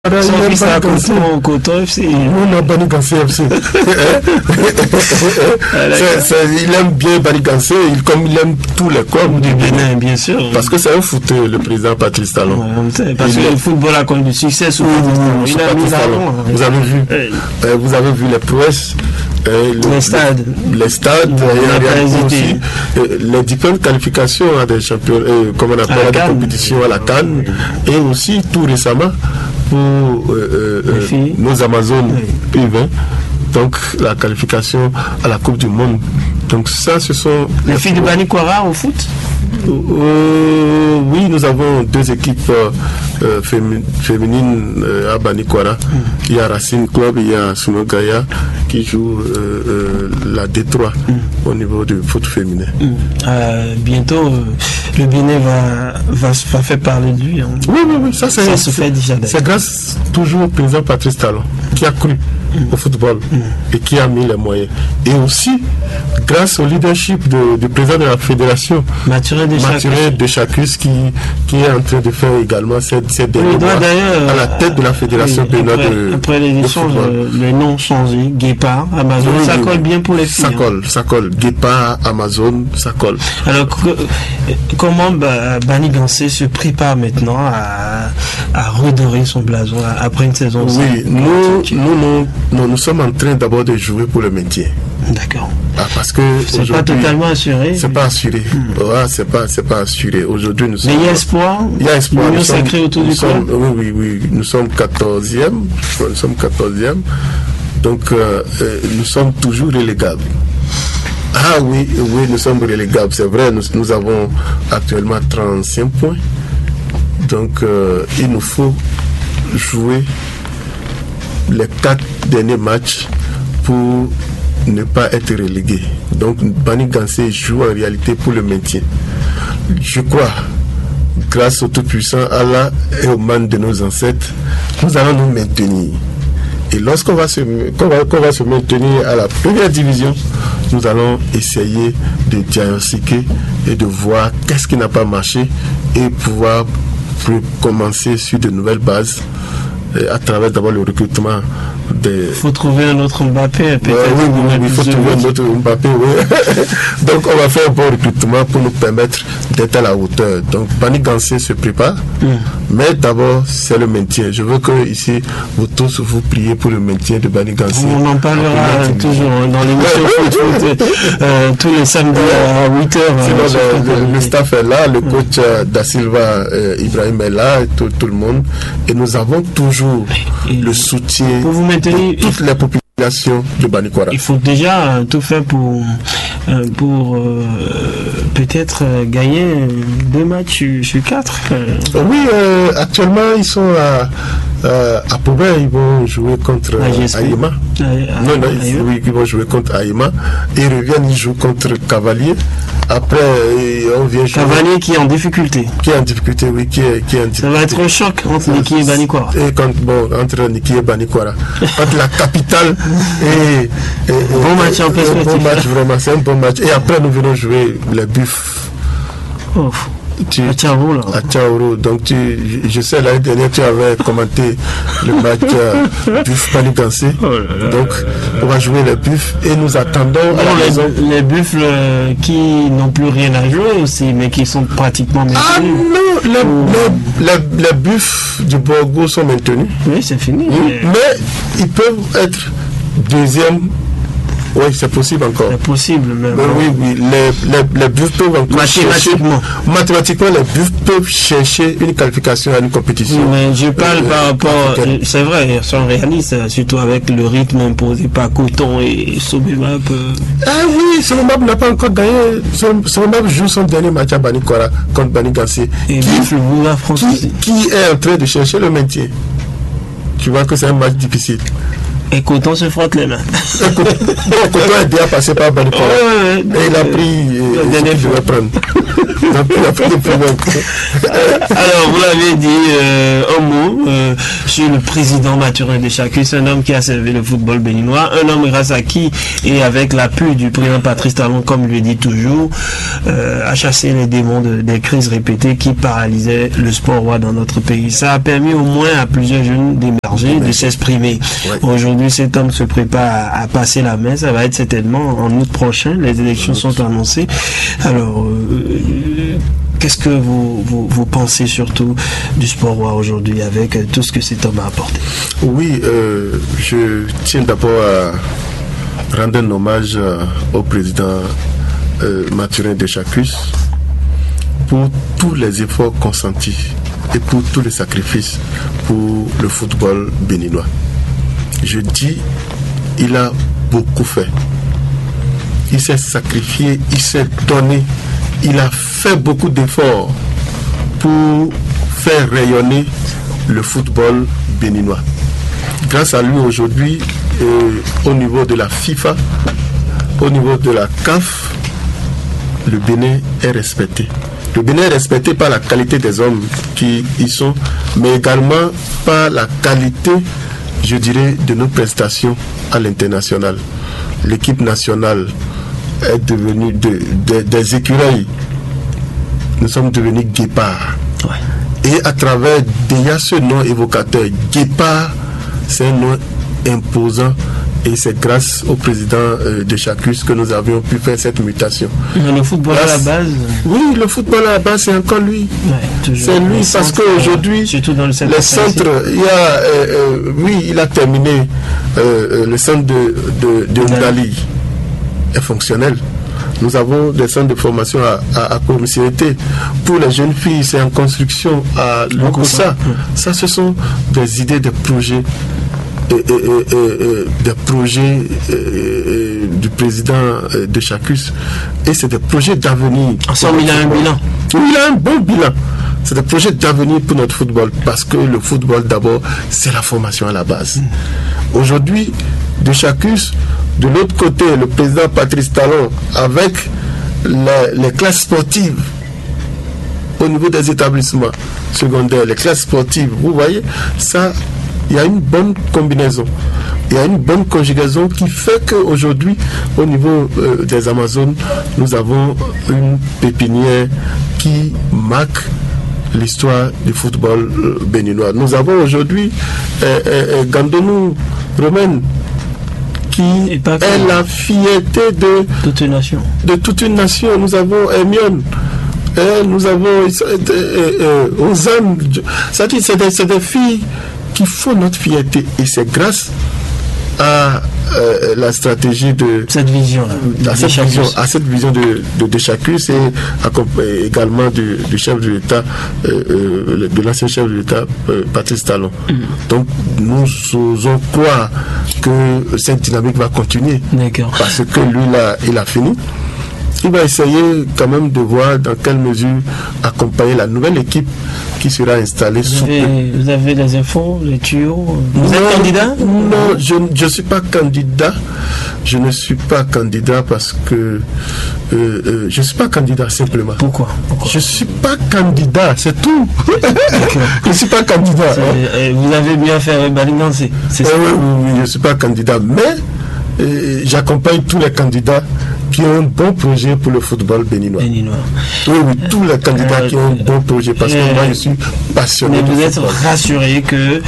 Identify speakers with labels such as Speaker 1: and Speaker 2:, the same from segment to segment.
Speaker 1: Son fils a Coton FC.
Speaker 2: Non, Banigansé FC. Il aime bien Banigansé, comme il aime tous les clubs
Speaker 1: du Bénin, bien sûr.
Speaker 2: Parce que c'est un footeux, le président Patrice Talon.
Speaker 1: Ouais, parce que le football a connu du succès sous Patrice Talon.
Speaker 2: Vous avez vu les prouesses. Les stades, aussi les différentes qualifications à des champions, comme on appelle à des compétitions à la CAN, et aussi tout récemment pour nos Amazones U20, donc la qualification à la Coupe du Monde. Donc ça, ce sont
Speaker 1: les filles de Banikwara au foot.
Speaker 2: Oui, nous avons deux équipes féminines à Banikwara. Il y a Racine Club, il y a Sunogaya qui joue la D3 au niveau du foot féminin.
Speaker 1: Bientôt, le Bénin va faire parler de lui. Hein.
Speaker 2: Oui, ça se fait déjà. C'est grâce toujours au président Patrice Talon qui a cru au football et qui a mis les moyens. Et aussi grâce au leadership du président de la fédération,
Speaker 1: Mathurin
Speaker 2: de Chacus, qui est en train de faire également cette dernière mois à la tête de la fédération béninoise.
Speaker 1: Après les échanges, le nom changé, Guépard, Amazon, ça colle bien pour les filles.
Speaker 2: Ça colle. Guépard, Amazon, ça colle.
Speaker 1: Alors, comment Banigansé se prépare maintenant à redorer son blason après une saison?
Speaker 2: Oui, nous sommes en train d'abord de jouer pour le maintien.
Speaker 1: D'accord.
Speaker 2: Parce que
Speaker 1: c'est pas totalement assuré.
Speaker 2: C'est pas assuré. C'est pas assuré. Aujourd'hui, nous sommes.
Speaker 1: Mais il y a espoir.
Speaker 2: Il y a espoir.
Speaker 1: Nous sacré autour du club.
Speaker 2: Oui. Nous sommes 14e. Donc, nous sommes toujours relégables. Oui, nous sommes relégables. C'est vrai, nous avons actuellement 35 points. Donc, il nous faut jouer les 4 derniers matchs pour ne pas être relégué. Donc Banigansé joue en réalité pour le maintien. Je crois, grâce au Tout-Puissant, Allah et aux mains de nos ancêtres, nous allons nous maintenir. Et lorsqu'on va se maintenir à la première division, nous allons essayer de diagnostiquer et de voir qu'est-ce qui n'a pas marché et pouvoir commencer sur de nouvelles bases à travers d'abord le recrutement.
Speaker 1: Il faut trouver un autre Mbappé, peut-être.
Speaker 2: Oui, il faut trouver un autre Mbappé, oui. Donc on va faire un bon recrutement pour nous permettre d'être à la hauteur. Donc Banigansé se prépare, mais d'abord c'est le maintien. Je veux que ici vous tous vous priez pour le maintien de Banigansé.
Speaker 1: On en parlera toujours dans l'émission foot tous les samedis à 8h.
Speaker 2: Le staff est là, le coach Da Silva Ibrahim est là, tout le monde, et nous avons toujours le soutien de toutes les populations de Banikwara.
Speaker 1: Il faut déjà tout faire pour peut-être gagner 2 matchs sur 4.
Speaker 2: Oui, actuellement ils sont à Poubert, ils vont jouer contre Aïma. Ils vont jouer contre Aïma. Ils reviennent, ils jouent contre Cavalier. Après, on vient jouer.
Speaker 1: Cavalier qui est en difficulté.
Speaker 2: Qui est en difficulté, oui, qui est en difficulté.
Speaker 1: Ça va être un choc entre Niki et Banikwara.
Speaker 2: Entre Niki et Banikwara. Entre la capitale et
Speaker 1: bon match en perspective.
Speaker 2: Bon match, vraiment, c'est un bon match. Et après, nous venons jouer les Buffs.
Speaker 1: À
Speaker 2: Tchaouro. Donc je sais l'année dernière tu avais commenté le match Buff Banigansé. Donc on va jouer les Buffs et nous attendons à la maison.
Speaker 1: Les Buffs qui n'ont plus rien à jouer aussi, mais qui sont pratiquement maintenus.
Speaker 2: Les Buffs du Borgo sont maintenus.
Speaker 1: Oui, c'est fini.
Speaker 2: Mais ils peuvent être deuxième. Oui, c'est possible encore.
Speaker 1: C'est possible même.
Speaker 2: Oui, les Buffs peuvent encore mathématiquement, les Buffs peuvent chercher une qualification à une compétition.
Speaker 1: Oui, mais je parle par rapport, c'est vrai, ils sont réalistes, surtout avec le rythme imposé par Coton et Sobemap.
Speaker 2: Oui, Sobemap n'a pas encore gagné. Sobemap joue son dernier match à Banikwara contre Banigansé. Qui est en train de chercher le maintien. Tu vois que c'est un match difficile.
Speaker 1: Et Coton se frotte les mains.
Speaker 2: Coton est bien passé par Banicola. Et il a pris ce qu'il devait prendre.
Speaker 1: Alors, vous l'avez dit, un mot sur le président Mathurin Deschacus, un homme qui a servi le football béninois, un homme grâce à qui, et avec l'appui du président Patrice Talon, comme je le dis toujours, a chassé les démons des crises répétées qui paralysaient le sport roi dans notre pays. Ça a permis au moins à plusieurs jeunes d'émerger, de s'exprimer. Ouais. Aujourd'hui, cet homme se prépare à passer la main. Ça va être certainement en août prochain. Les élections sont annoncées. Alors, qu'est-ce que vous pensez surtout du sport roi aujourd'hui avec tout ce que cet homme a apporté?
Speaker 2: Oui, je tiens d'abord à rendre un hommage au président Mathurin Deschacus pour tous les efforts consentis et pour tous les sacrifices pour le football béninois. Je dis, il a beaucoup fait. Il s'est sacrifié, il s'est donné, il a fait beaucoup d'efforts pour faire rayonner le football béninois. Grâce à lui aujourd'hui, au niveau de la FIFA, au niveau de la CAF, le Bénin est respecté. Le Bénin est respecté par la qualité des hommes qui y sont, mais également par la qualité, je dirais, de nos prestations à l'international. L'équipe nationale est devenue des écureuils. Nous sommes devenus guépards. Ouais. Et à travers déjà ce nom évocateur, guépard, c'est un nom imposant. Et c'est grâce au président Deschacus que nous avions pu faire cette mutation.
Speaker 1: Mais le football à la base.
Speaker 2: Oui, le football à la base, c'est encore lui. Ouais, c'est lui, parce qu'aujourd'hui, les centres, il a terminé le centre de Ndali est fonctionnel. Nous avons des centres de formation à Commissionité. Pour les jeunes filles, c'est en construction à Lokossa. Ça, ce sont des idées, des projets. Des projets du président Deschacus, et c'est des projets d'avenir.
Speaker 1: Ensemble, il a un bilan.
Speaker 2: Il a un bon bilan. C'est des projets d'avenir pour notre football, parce que le football d'abord, c'est la formation à la base. Aujourd'hui, Deschacus, de l'autre côté, le président Patrice Talon, avec les classes sportives au niveau des établissements secondaires, les classes sportives, vous voyez, ça. Il y a une bonne combinaison, il y a une bonne conjugaison qui fait qu'aujourd'hui, au niveau des Amazones, nous avons une pépinière qui marque l'histoire du football béninois. Nous avons aujourd'hui Gandonou Romaine, qui est la fierté de toute une nation. Nous avons Hermione. Nous avons Ozan. C'est des filles qui font notre fierté, et c'est grâce à la stratégie de
Speaker 1: cette vision,
Speaker 2: à cette vision de Deschacus, et également du chef de l'État, de l'ancien chef de l'État, Patrice Talon. Donc nous osons croire que cette dynamique va continuer.
Speaker 1: D'accord.
Speaker 2: Parce que lui là, il a fini. Il va essayer quand même de voir dans quelle mesure accompagner la nouvelle équipe qui sera installée sous peu.
Speaker 1: Vous avez les infos, les tuyaux? Vous êtes candidat?
Speaker 2: Non, je ne suis pas candidat. Je ne suis pas candidat parce que je ne suis pas candidat simplement.
Speaker 1: Pourquoi?
Speaker 2: Je ne suis pas candidat, c'est tout. Je ne suis pas candidat.
Speaker 1: Vous avez bien fait balingancer.
Speaker 2: Oui, je ne suis pas candidat, mais j'accompagne tous les candidats qui ont un bon projet pour le football béninois. Oui, tous les candidats qui ont un bon projet, parce que moi je suis passionné.
Speaker 1: Mais vous êtes rassuré que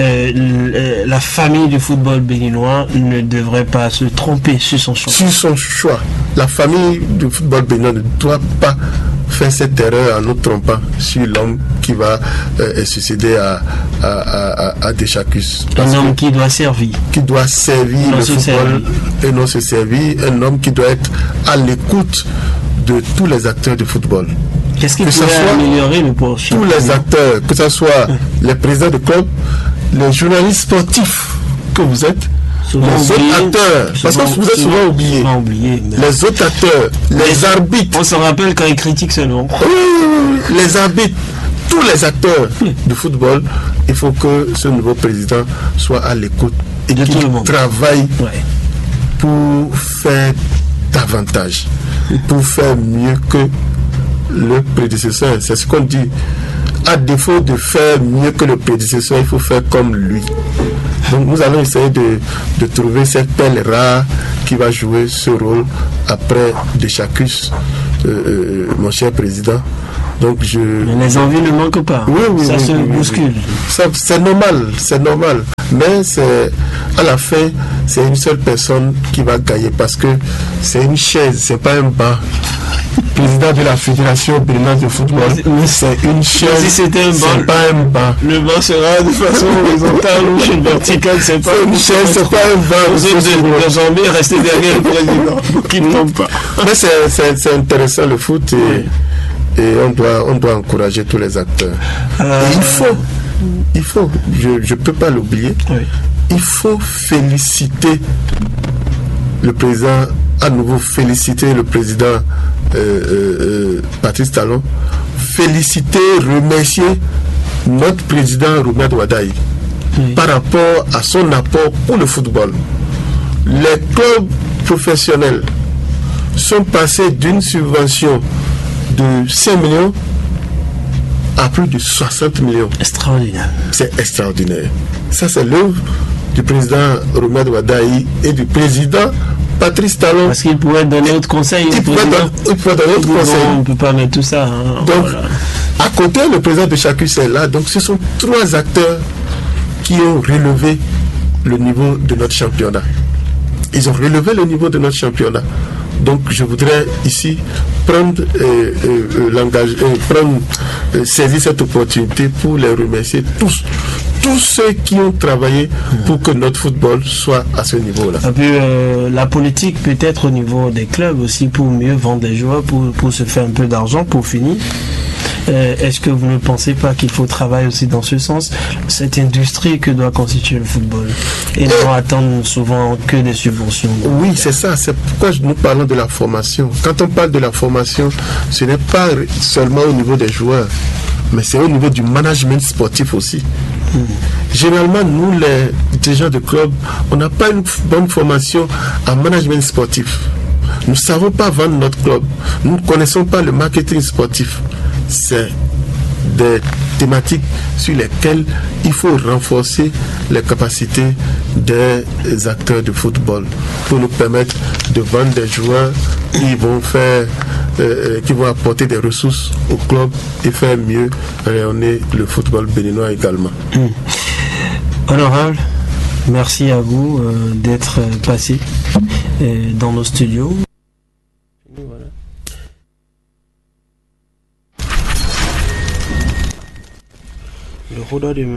Speaker 1: la famille du football béninois ne devrait pas se tromper sur son choix?
Speaker 2: Sur son choix. La famille du football béninois ne doit pas faire cette erreur en nous trompant sur l'homme qui va succéder à Deschacus.
Speaker 1: Un homme qui doit servir.
Speaker 2: Qui doit servir le football et non se servir. Un homme qui doit être à l'écoute de tous les acteurs du football.
Speaker 1: Qu'est-ce qui pourrait améliorer le prochain?
Speaker 2: Tous les acteurs, que ce soit les présidents de club, les journalistes sportifs que vous êtes, les autres acteurs, parce que vous êtes souvent oubliés. Les autres acteurs, les arbitres.
Speaker 1: On se rappelle quand ils critiquent ce nom.
Speaker 2: Les arbitres, tous les acteurs du football, il faut que ce nouveau président soit à l'écoute et qu'il travaille pour faire davantage, pour faire mieux que le prédécesseur. C'est ce qu'on dit. À défaut de faire mieux que le prédécesseur, il faut faire comme lui. Donc nous allons essayer de trouver cette perle rare qui va jouer ce rôle après Deschacus, mon cher président. Donc
Speaker 1: mais les envies ne manquent pas.
Speaker 2: Oui,
Speaker 1: ça se bouscule.
Speaker 2: C'est normal. Mais à la fin, c'est une seule personne qui va gagner parce que c'est une chaise, c'est pas un banc. Président de la Fédération béninoise de football, c'est une chaise,
Speaker 1: si c'était un banc,
Speaker 2: c'est pas un banc.
Speaker 1: Le banc sera de façon horizontale ou verticale, c'est pas
Speaker 2: une chaise, c'est pas un banc.
Speaker 1: Vous êtes désormais resté derrière le président, qui ne tombe pas.
Speaker 2: Mais c'est intéressant le foot et on doit encourager tous les acteurs. Il faut, je peux pas l'oublier, il faut féliciter le président, à nouveau féliciter le président Patrice Talon, féliciter, remercier notre président Romuald Wadaï par rapport à son apport pour le football. Les clubs professionnels sont passés d'une subvention de 5 millions à plus de 60 millions.
Speaker 1: Extraordinaire.
Speaker 2: C'est extraordinaire. Ça, c'est l'œuvre du président Romuald Wadaï et du président Patrice Talon.
Speaker 1: Parce qu'il pourrait donner autre conseil.
Speaker 2: Il pourrait donner autre conseil.
Speaker 1: On ne peut pas mettre tout ça.
Speaker 2: Donc, à côté, le président de Chacus est là. Donc, ce sont 3 acteurs qui ont relevé le niveau de notre championnat. Ils ont relevé le niveau de notre championnat. Donc, je voudrais ici prendre saisir cette opportunité pour les remercier tous ceux qui ont travaillé pour que notre football soit à ce niveau-là.
Speaker 1: Et puis, la politique peut-être au niveau des clubs aussi pour mieux vendre des joueurs, pour se faire un peu d'argent, pour finir. Est-ce que vous ne pensez pas qu'il faut travailler aussi dans ce sens, cette industrie que doit constituer le football, et non attendre souvent que des subventions?
Speaker 2: Oui, c'est ça, c'est pourquoi nous parlons de la formation. Quand on parle de la formation, ce n'est pas seulement au niveau des joueurs, mais c'est au niveau du management sportif aussi. Généralement, nous, les dirigeants de club, on n'a pas une bonne formation en management sportif. Nous ne savons pas vendre notre club. Nous ne connaissons pas le marketing sportif. C'est des thématiques sur lesquelles il faut renforcer les capacités des acteurs de football pour nous permettre de vendre des joueurs qui vont qui vont apporter des ressources au club et faire mieux rayonner le football béninois également.
Speaker 1: Honorable, merci à vous d'être passé dans nos studios. Voilà. Le rôdeur de main.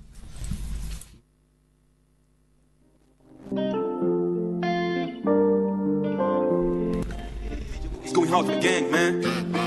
Speaker 3: It's going hard for the gang, man.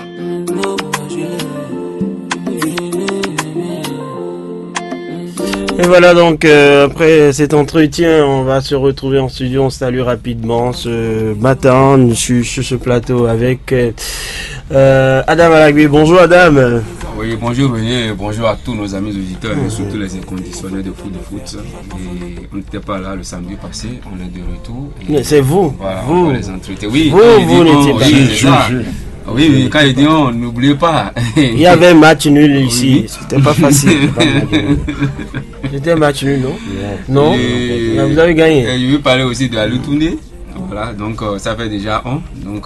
Speaker 1: Et voilà donc, après cet entretien, on va se retrouver en studio. On salue rapidement ce matin. Je suis sur ce plateau avec Adam Alagui. Bonjour Adam.
Speaker 4: Oui, bonjour René, bonjour à tous nos amis auditeurs et surtout les inconditionnels de foot. Et on n'était pas là le samedi passé, on est de retour.
Speaker 1: C'est vous,
Speaker 4: voilà,
Speaker 1: vous.
Speaker 4: On va les entretenir. Oui,
Speaker 1: vous n'étiez pas
Speaker 4: là. Oui, quand il dit on n'oubliez pas.
Speaker 1: Il y avait un match nul ici, c'était pas facile. C'était un match nul, non? Non, vous avez gagné.
Speaker 4: Je veux parler aussi de la lutte tournée. Voilà, donc ça fait déjà 1. Donc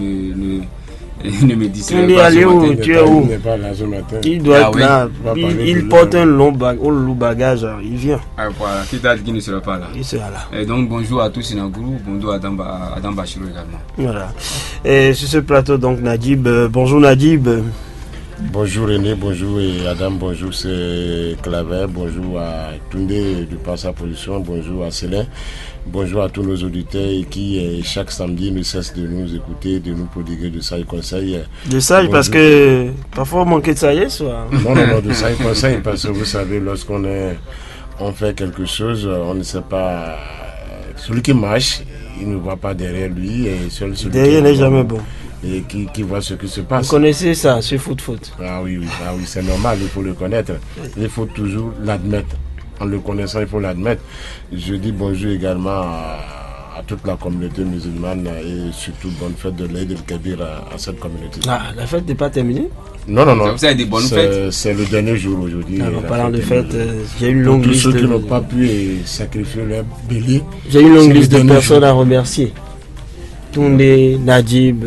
Speaker 4: ne me distrait pas ce matin.
Speaker 1: Tu es où? Il doit être là. Il porte un long bagage. Il vient.
Speaker 4: Ah, voilà, qui t'a dit qu'il ne sera pas là?
Speaker 1: Il sera là.
Speaker 4: Et donc bonjour à tous Sinagourou, bonjour à Adam Bachirou également.
Speaker 1: Voilà. Et sur ce plateau, donc Nadib. Bonjour Nadib.
Speaker 5: Bonjour René, bonjour et Adam, bonjour c'est Claver, bonjour à Toundé de par sa position, bonjour à Célin, bonjour à tous nos auditeurs qui chaque samedi ne cessent de nous écouter, de nous prodiguer de sages conseils.
Speaker 1: De sages parce que parfois on manque de sagesse soit.
Speaker 5: Non, de sages conseils parce que vous savez, lorsqu'on fait quelque chose, on ne sait pas, celui qui marche, il ne voit pas derrière lui et seul celui
Speaker 1: derrière n'est jamais bon.
Speaker 5: et qui voient ce qui se
Speaker 1: Vous
Speaker 5: passe.
Speaker 1: connaissez ça, ce foot.
Speaker 5: Ah oui, c'est normal, il faut le connaître. Il faut toujours l'admettre. En le connaissant, il faut l'admettre. Je dis bonjour également à toute la communauté musulmane et surtout bonne fête de l'Aïd el-Kabir à cette communauté.
Speaker 1: Ah, la fête n'est pas terminée?
Speaker 5: Non.
Speaker 4: Vous avez des bonnes fêtes.
Speaker 5: C'est le dernier jour aujourd'hui.
Speaker 1: En
Speaker 5: La
Speaker 1: parlant de
Speaker 5: fête
Speaker 1: fête, j'ai une longue
Speaker 5: tous
Speaker 1: liste.
Speaker 5: ceux qui n'ont pas pu sacrifier leur bélier.
Speaker 1: J'ai une longue
Speaker 5: c'est le
Speaker 1: liste de
Speaker 5: dernier
Speaker 1: personnes
Speaker 5: jour.
Speaker 1: à remercier. Toundé, Nadjib,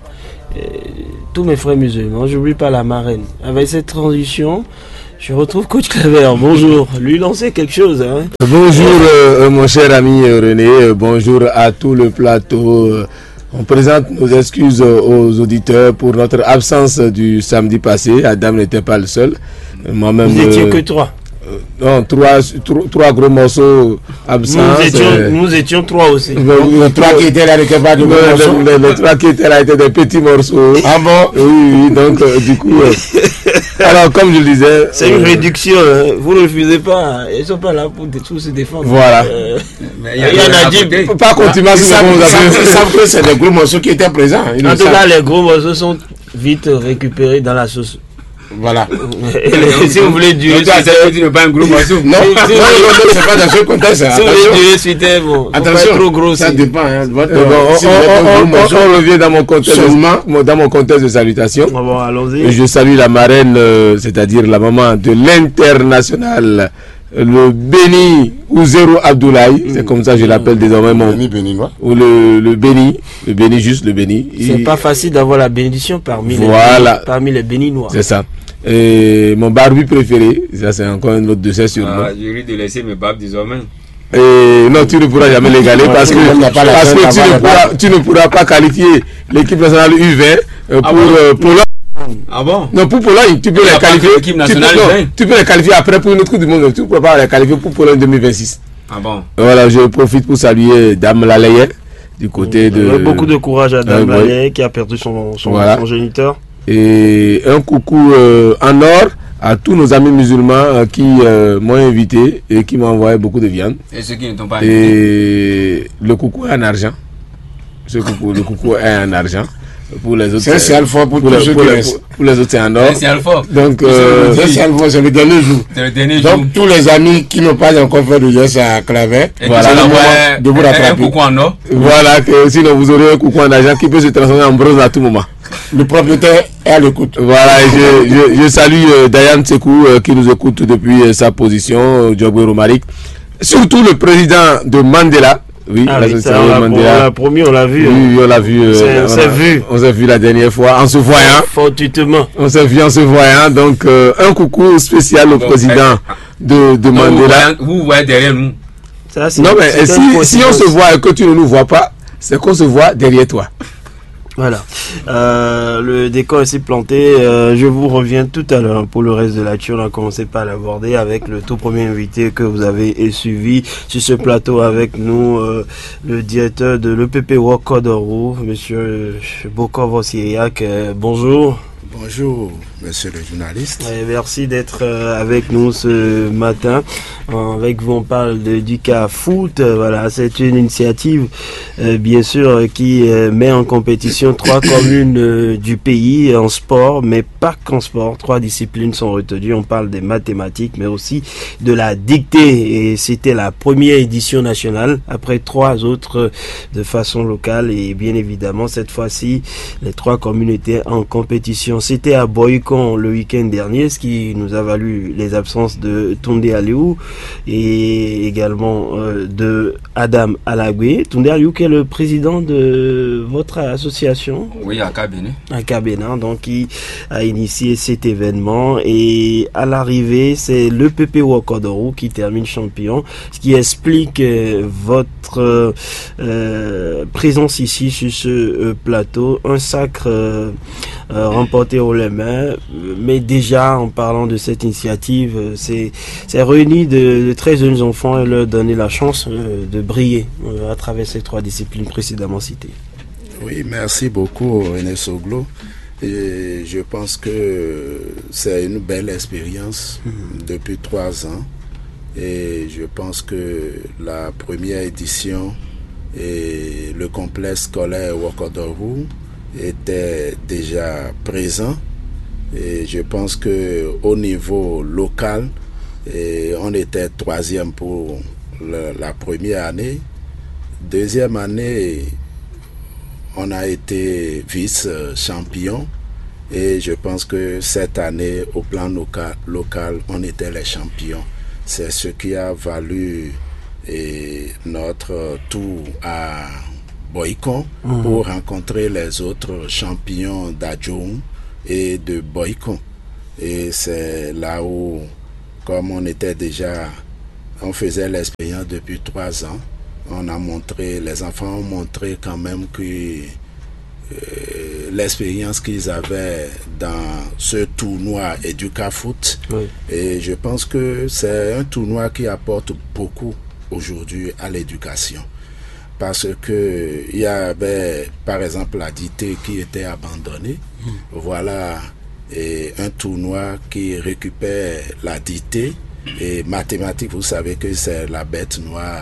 Speaker 1: tous mes frères musulmans. J'oublie pas la marraine. Avec cette transition, je retrouve Coach Claver. Bonjour. Lui lancer quelque chose. Hein.
Speaker 2: Bonjour mon cher ami René, bonjour à tout le plateau. On présente nos excuses aux auditeurs pour notre absence du samedi passé. Adam n'était pas le seul. Moi-même.
Speaker 1: Vous n'étiez que trois.
Speaker 2: Non, trois gros morceaux absents.
Speaker 1: Nous étions trois aussi.
Speaker 2: Les trois qui étaient là n'étaient pas de gros morceaux. Les trois qui étaient là étaient des petits morceaux.
Speaker 5: Ah bon?
Speaker 2: Oui, donc du coup. Alors, comme je le disais.
Speaker 1: C'est une réduction. Hein. Vous ne refusez pas. Ils ne sont pas là pour tous se défendre.
Speaker 2: Voilà.
Speaker 4: Mais
Speaker 1: il y en a dit.
Speaker 2: Il ne faut pas continuer à se
Speaker 5: Ils savent que c'est des gros morceaux qui étaient présents.
Speaker 1: En tout cas, les gros morceaux sont vite récupérés dans la sauce.
Speaker 5: Voilà.
Speaker 1: Si vous voulez durer,
Speaker 4: tu n'es pas un gros morceau.
Speaker 5: Non, c'est pas dans ce contexte.
Speaker 1: si vous voulez durer, c'était bon.
Speaker 5: Attention,
Speaker 1: trop gros.
Speaker 5: ça dépend. Hein.
Speaker 2: On revient dans mon contexte de salutation.
Speaker 1: Bon, allons-y.
Speaker 2: Je salue la marraine, c'est-à-dire la maman de l'international, le Béni Ouzero Abdoulaye. C'est comme ça que je l'appelle désormais mon.
Speaker 5: Béninois.
Speaker 2: Ou le Béni, juste le Béni.
Speaker 1: C'est pas facile d'avoir la bénédiction parmi les Béninois.
Speaker 2: C'est ça. Et mon barbu préféré, ça c'est encore un autre dossier sur moi.
Speaker 4: J'ai envie de laisser mes barbes désormais.
Speaker 2: Et non, tu ne pourras jamais l'égaler parce que tu ne pourras pas qualifier l'équipe nationale U20 pour Pologne.
Speaker 4: Ah bon?
Speaker 2: Non, pour Pologne, tu peux les qualifier. Tu peux les qualifier après pour une autre Coupe du Monde. Tu ne pourras pas les qualifier pour Pologne 2026.
Speaker 4: Ah bon?
Speaker 2: Voilà, je profite pour saluer Dame Lalaye du côté de.
Speaker 1: Beaucoup de courage à Dame Lalaye qui a perdu son géniteur.
Speaker 2: Et un coucou en or à tous nos amis musulmans qui m'ont invité et qui m'ont envoyé beaucoup de viande.
Speaker 4: Et ceux qui ne t'ont pas invité?
Speaker 2: Et le coucou est en argent. Le coucou est en argent. Pour les autres,
Speaker 5: c'est alpha pour tous ceux qui restent.
Speaker 2: Pour les autres, c'est en or.
Speaker 5: C'est alpha.
Speaker 2: Donc,
Speaker 5: c'est le dernier jour.
Speaker 4: C'est le dernier
Speaker 5: jour.
Speaker 4: Donc,
Speaker 5: tous les amis qui n'ont pas encore fait de geste à Claver,
Speaker 2: voilà,
Speaker 4: de vous rattraper. Un coucou en or.
Speaker 2: Voilà, que sinon vous aurez un coucou en argent qui peut se transformer en bronze à tout moment.
Speaker 5: Le propriétaire est à l'écoute.
Speaker 2: Voilà, je salue Dayan Tsekou qui nous écoute depuis sa position, Djogwe Romaric. Surtout le président de Mandela. Oui,
Speaker 1: on l'a promis, on l'a vu.
Speaker 2: Oui, on l'a vu. On s'est vu la dernière fois en se voyant.
Speaker 1: Fortuitement.
Speaker 2: On s'est vu en se voyant. Donc, un coucou spécial au président de Mandela.
Speaker 4: Vous voyez derrière nous.
Speaker 2: Non, mais si on se voit et que tu ne nous vois pas, c'est qu'on se voit derrière toi.
Speaker 1: Voilà. Le décor est ici planté. Je vous reviens tout à l'heure pour le reste de l'actu. On a commencé par l'aborder avec le tout premier invité que vous avez suivi sur ce plateau avec nous, le directeur de l'EPP Ouagadougou, monsieur Bokor Siriac. Bonjour.
Speaker 6: Bonjour, monsieur le journaliste.
Speaker 1: Merci d'être avec nous ce matin. Avec vous, on parle du cas foot. Voilà, c'est une initiative, bien sûr, qui met en compétition 3 communes du pays en sport, mais pas qu'en sport. 3 disciplines sont retenues. On parle des mathématiques, mais aussi de la dictée. Et c'était la première édition nationale, après 3 autres de façon locale. Et bien évidemment, cette fois-ci, les 3 communes étaient en compétition. C'était à Boycon le week-end dernier, ce qui nous a valu les absences de Toundé Aliou et également de Adam Alagwe. Toundé Aliou qui est le président de votre association.
Speaker 4: Oui, à Kabénin.
Speaker 1: À Kabénin, donc qui a initié cet événement. Et à l'arrivée, c'est l'EPP Ouagadougou qui termine champion, ce qui explique votre présence ici sur ce plateau. Un sacre remporté haut les mains, mais déjà en parlant de cette initiative, c'est réunir de très jeunes enfants et leur donner la chance de briller à travers ces 3 disciplines précédemment citées.
Speaker 6: Oui, merci beaucoup René Soglo. Et je pense que c'est une belle expérience depuis 3 ans et je pense que la première édition et le complexe scolaire Ouagadougou était déjà présent. Et je pense qu'au niveau local, on était 3e pour la première année. Deuxième année, on a été vice-champion. Et je pense que cette année, au plan local, on était les champions. C'est ce qui a valu notre tour à Boycon pour rencontrer les autres champions d'Adjoum et de Boycon. Et c'est là où, comme on faisait l'expérience depuis 3 ans, les enfants ont montré quand même que l'expérience qu'ils avaient dans ce tournoi EducaFoot. Et je pense que c'est un tournoi qui apporte beaucoup aujourd'hui à l'éducation. Parce que il y avait par exemple la dictée qui était abandonnée. Voilà un tournoi qui récupère la dictée. Et mathématiques, vous savez que c'est la bête noire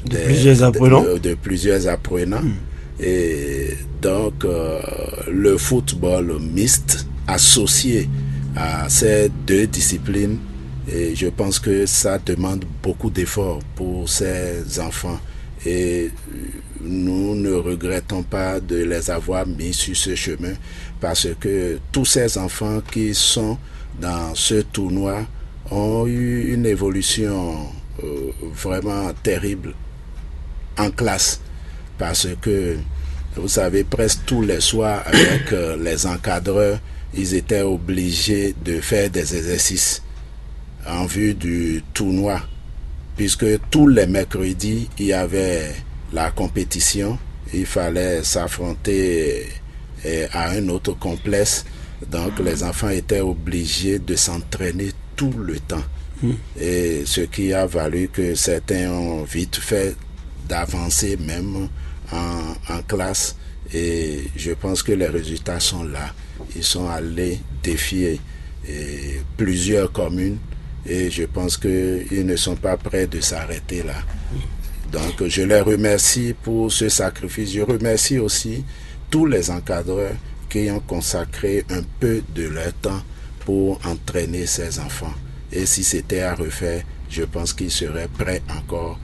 Speaker 6: de plusieurs apprenants. Et donc le football mixte associé à ces deux disciplines, et je pense que ça demande beaucoup d'efforts pour ces enfants. Et nous ne regrettons pas de les avoir mis sur ce chemin, parce que tous ces enfants qui sont dans ce tournoi ont eu une évolution vraiment terrible en classe, parce que vous savez, presque tous les soirs avec les encadreurs, ils étaient obligés de faire des exercices en vue du tournoi, puisque tous les mercredis il y avait la compétition, il fallait s'affronter à un autre complexe, donc les enfants étaient obligés de s'entraîner tout le temps. Et ce qui a valu que certains ont vite fait d'avancer même en classe, et je pense que les résultats sont là. Ils sont allés défier plusieurs communes, et je pense qu'ils ne sont pas prêts de s'arrêter là. Donc je les remercie pour ce sacrifice. Je remercie aussi tous les encadreurs qui ont consacré un peu de leur temps pour entraîner ces enfants. Et si c'était à refaire, je pense qu'ils seraient prêts encore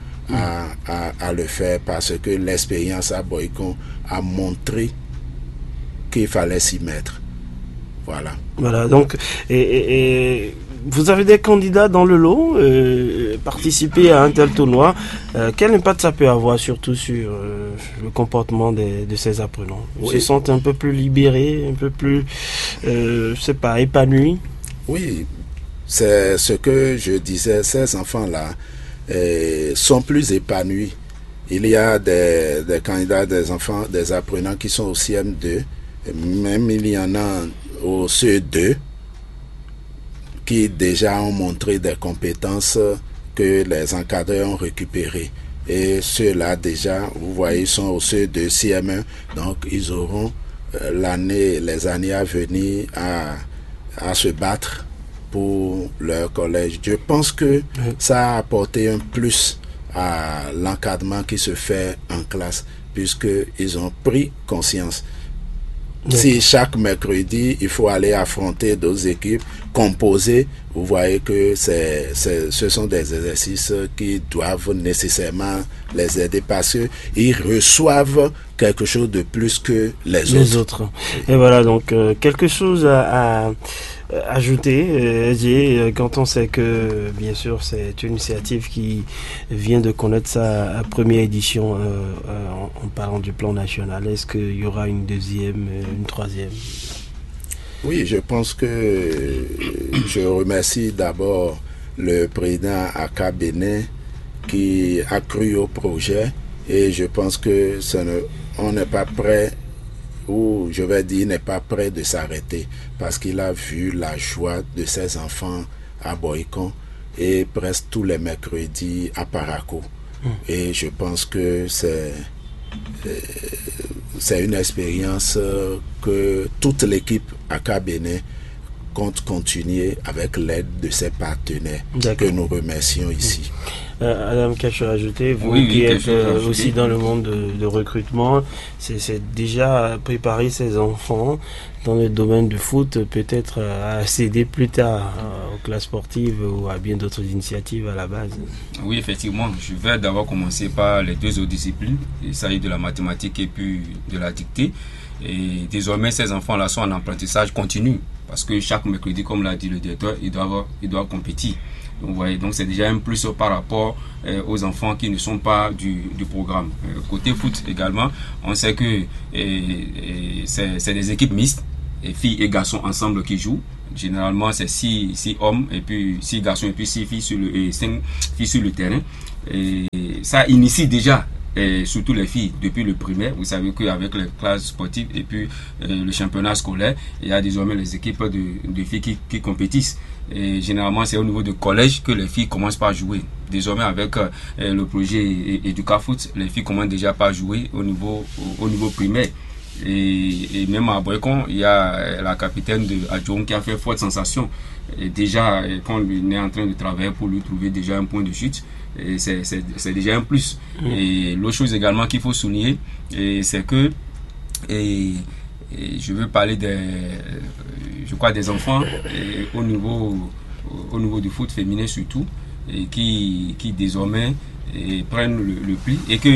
Speaker 6: à le faire, parce que l'expérience à Boycon a montré qu'il fallait s'y mettre. Voilà,
Speaker 1: donc et vous avez des candidats dans le lot, participer à un tel tournoi, quel impact ça peut avoir surtout sur le comportement de ces apprenants? Ils se sentent un peu plus libérés, un peu plus, épanouis?
Speaker 6: Oui, c'est ce que je disais, ces enfants-là sont plus épanouis. Il y a des candidats, des enfants, des apprenants qui sont au CM2, même il y en a au CE2, qui déjà ont montré des compétences que les encadreurs ont récupérées. Et ceux-là déjà, vous voyez, sont au CE2, CM1, donc ils auront les années à venir à se battre pour leur collège. Je pense que ça a apporté un plus à l'encadrement qui se fait en classe, puisqu'ils ont pris conscience. Si chaque mercredi, il faut aller affronter d'autres équipes composées, vous voyez que ce sont des exercices qui doivent nécessairement les aider, parce qu'ils reçoivent quelque chose de plus que les autres.
Speaker 1: Et voilà, donc quelque chose à ajouter, quand on sait que, bien sûr, c'est une initiative qui vient de connaître sa première édition en parlant du plan national. Est-ce qu'il y aura une deuxième, une troisième?
Speaker 6: Oui, je pense que je remercie d'abord le président Aka Bénin qui a cru au projet, et je pense que on n'est pas prêt, ou je vais dire n'est pas prêt de s'arrêter, parce qu'il a vu la joie de ses enfants à Boycon et presque tous les mercredis à Paraco. Et je pense que c'est une expérience que toute l'équipe à Bénin compte continuer avec l'aide de ses partenaires que nous remercions ici.
Speaker 1: Adam, quelque chose à ajouter, vous qui êtes aussi dans le monde de recrutement, c'est déjà préparer ses enfants dans le domaine du foot, peut-être à accéder plus tard aux classes sportives ou à bien d'autres initiatives à la base.
Speaker 4: Oui, effectivement, je vais d'abord commencer par les deux autres disciplines. Il s'agit de la mathématique et puis de la dictée. Et désormais, ces enfants-là sont en apprentissage continu parce que chaque mercredi, comme l'a dit le directeur, ils doivent compétir. Donc, vous voyez, donc c'est déjà un plus par rapport aux enfants qui ne sont pas du programme. Côté foot également, on sait que c'est des équipes mixtes, et filles et garçons ensemble qui jouent. Généralement, c'est 6 hommes et puis 6 garçons et puis 5 filles sur le terrain. Et ça initie déjà, et surtout les filles, depuis le primaire. Vous savez qu'avec les classes sportives et puis le championnat scolaire, il y a désormais les équipes de filles qui compétissent. Et généralement, c'est au niveau du collège que les filles commencent par jouer. Désormais, avec le projet EducaFoot, les filles commencent déjà par jouer au niveau primaire. Et même à Boycon, il y a la capitaine de Adjoum qui a fait forte sensation. Et déjà, quand on est en train de travailler pour lui trouver déjà un point de chute, c'est déjà un plus. Et l'autre chose également qu'il faut souligner, c'est que je veux parler des enfants au niveau du foot féminin surtout, et qui désormais prennent le pli, et que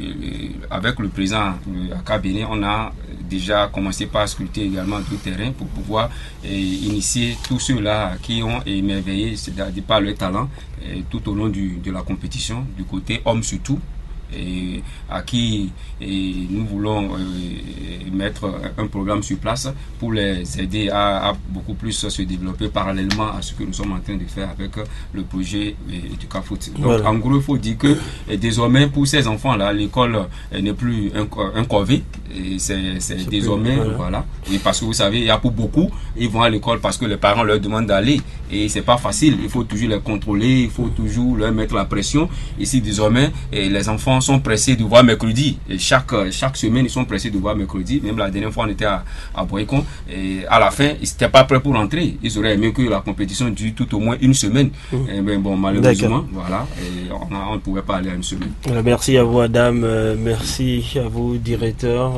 Speaker 4: avec le président Aka Bénin, on a déjà commencé par scruter également tout terrain pour pouvoir initier tous ceux-là qui ont émerveillé, c'est-à-dire par leur talent, tout au long de la compétition, du côté homme surtout, et à qui nous voulons mettre un programme sur place pour les aider à beaucoup plus se développer parallèlement à ce que nous sommes en train de faire avec le projet EducaFoot. Donc voilà. En gros, il faut dire que désormais pour ces enfants-là, l'école n'est plus un corvée, c'est désormais voilà. Et parce que vous savez, il y a pour beaucoup, ils vont à l'école parce que les parents leur demandent d'aller, et c'est pas facile, il faut toujours les contrôler, il faut toujours leur mettre la pression. Ici désormais, les enfants sont pressés de voir mercredi, et chaque semaine ils sont pressés de voir mercredi. Même la dernière fois on était à Boycon, et à la fin ils n'étaient pas prêts pour rentrer, ils auraient aimé que la compétition dure tout au moins une semaine. Et ben bon, malheureusement voilà, et on ne pouvait pas aller à une semaine.
Speaker 1: Merci à vous Adam, merci à vous directeur.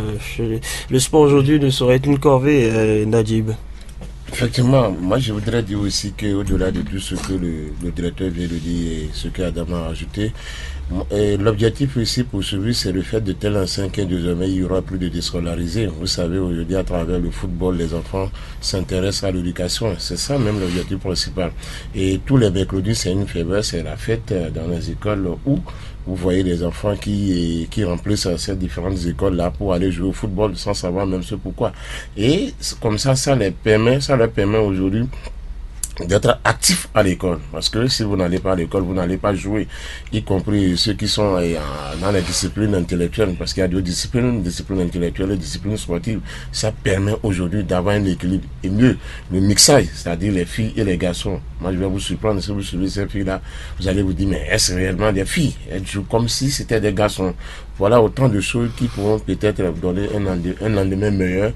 Speaker 1: Le sport aujourd'hui ne saurait être une corvée, Najib.
Speaker 5: Effectivement, moi je voudrais dire aussi qu'au-delà de tout ce que le directeur vient de dire et ce qu'Adam a ajouté, l'objectif ici poursuivi, c'est le fait de tel enseigne que désormais il y aura plus de déscolarisés. Vous savez, aujourd'hui à travers le football, les enfants s'intéressent à l'éducation. C'est ça même l'objectif principal. Et tous les mercredis, c'est une fête, c'est la fête dans les écoles où vous voyez des enfants qui remplissent ces différentes écoles-là pour aller jouer au football sans savoir même ce pourquoi. Et comme ça leur permet aujourd'hui d'être actifs à l'école, parce que si vous n'allez pas à l'école, vous n'allez pas jouer, y compris ceux qui sont dans les disciplines intellectuelles, parce qu'il y a deux disciplines intellectuelles et disciplines sportives. Ça permet aujourd'hui d'avoir un équilibre, et mieux le mixage, c'est-à-dire les filles et les garçons. Moi je vais vous surprendre, si vous suivez ces filles-là, vous allez vous dire, mais est-ce réellement des filles? Elles jouent comme si c'était des garçons. Voilà autant de choses qui pourront peut-être donner un lendemain meilleur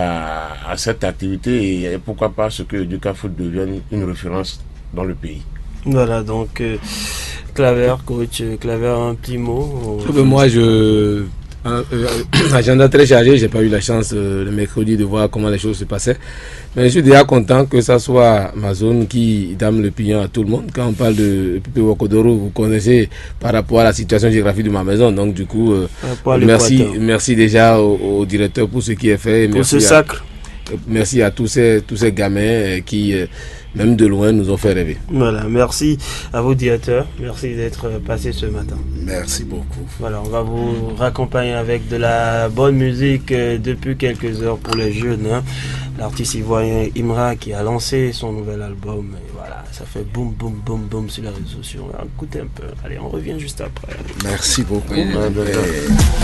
Speaker 5: à cette activité, et pourquoi pas ce que EducaFoot devienne une référence dans le pays.
Speaker 1: Voilà, donc Claver, coach Claver, un petit mot.
Speaker 7: Moi, agenda très chargé, j'ai pas eu la chance le mercredi de voir comment les choses se passaient, mais je suis déjà content que ça soit ma zone qui dame le pignon à tout le monde. Quand on parle de Pipe Wakodoro, vous connaissez par rapport à la situation géographique de ma maison, donc du coup merci déjà au directeur pour ce qui est fait,
Speaker 1: pour ce sacre.
Speaker 7: Merci à tous ces gamins qui même de loin nous ont fait rêver.
Speaker 1: Voilà, merci à vous directeur, merci d'être passé ce matin.
Speaker 6: Merci beaucoup.
Speaker 1: Voilà, on va vous raccompagner avec de la bonne musique depuis quelques heures pour les jeunes. L'artiste ivoirien Imra qui a lancé son nouvel album, et voilà, ça fait boum boum boum boum sur les réseaux sociaux. Écoutez un peu, allez, on revient juste après.
Speaker 6: Merci beaucoup.